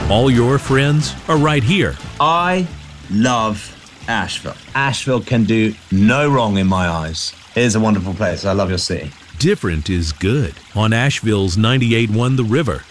All your friends are right here. I love Asheville. Asheville can do no wrong in my eyes. It's a wonderful place. I love your city. Different is good on Asheville's 98.1 The River.